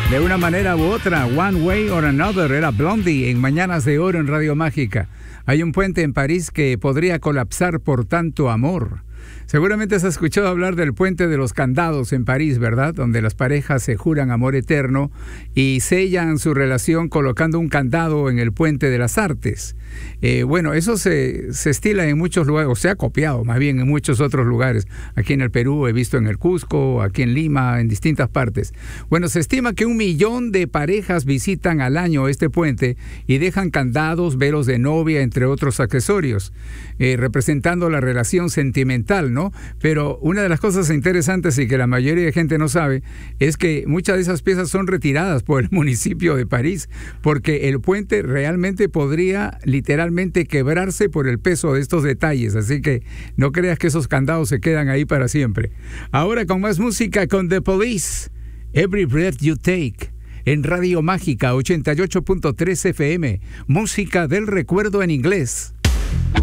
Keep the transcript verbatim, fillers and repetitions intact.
De una manera u otra, One Way or Another, era Blondie en Mañanas de Oro en Radio Mágica. Hay un puente en París que podría colapsar por tanto amor. Seguramente has escuchado hablar del puente de los candados en París, ¿verdad? Donde las parejas se juran amor eterno y sellan su relación colocando un candado en el puente de las artes. Eh, bueno, eso se, se estila en muchos lugares, o se ha copiado más bien en muchos otros lugares. Aquí en el Perú, he visto en el Cusco, aquí en Lima, en distintas partes. Bueno, se estima que un millón de parejas visitan al año este puente y dejan candados, velos de novia, entre otros accesorios, eh, representando la relación sentimental, ¿no? Pero una de las cosas interesantes y que la mayoría de gente no sabe es que muchas de esas piezas son retiradas por el municipio de París, porque el puente realmente podría literalmente quebrarse por el peso de estos detalles, así que no creas que esos candados se quedan ahí para siempre. Ahora con más música, con The Police, Every Breath You Take, en Radio Mágica ochenta y ocho punto tres F M, música del recuerdo en inglés.